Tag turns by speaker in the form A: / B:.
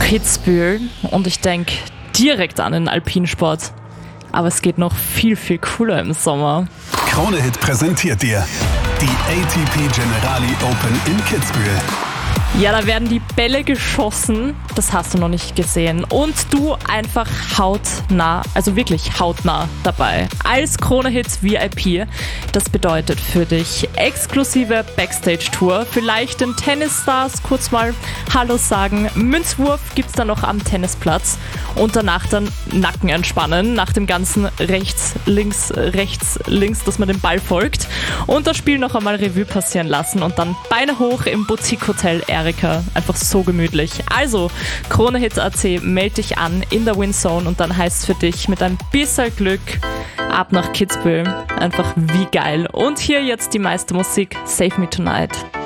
A: Kitzbühel und ich denke direkt an den Alpinsport. Aber es geht noch viel, viel cooler im Sommer.
B: Krone Hit präsentiert dir die ATP Generali Open in Kitzbühel.
A: Ja, da werden die Bälle geschossen, das hast du noch nicht gesehen. Und du einfach hautnah, also wirklich hautnah dabei. Als Krone Hit VIP. Das bedeutet für dich exklusive Backstage-Tour. Vielleicht den Tennisstars kurz mal Hallo sagen. Münzwurf gibt's dann noch am Tennisplatz. Und danach dann Nacken entspannen. Nach dem ganzen rechts, links, dass man dem Ball folgt. Und das Spiel noch einmal Revue passieren lassen. Und dann Beine hoch im Boutique-Hotel Erika. Einfach so gemütlich. Also, Krone Hit AC, melde dich an in der Winzone und dann heißt es für dich mit ein bisschen Glück ab nach Kitzbühel. Einfach wie geil. Und hier jetzt die meiste Musik. Save Me Tonight.